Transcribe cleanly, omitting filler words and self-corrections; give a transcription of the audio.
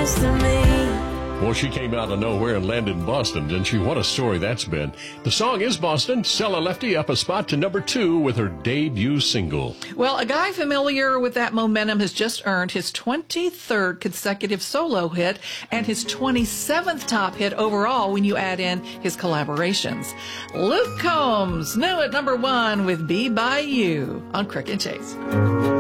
close to me. Well, she came out of nowhere and landed in Boston, didn't she? What a story that's been. The song is Boston. Stella Lefty up a spot to number 2 with her debut single. Well, a guy familiar with that momentum has just earned his 23rd consecutive solo hit and his 27th top hit overall when you add in his collaborations. Luke Combs, new at number 1 with Be By You on Crick and Chase.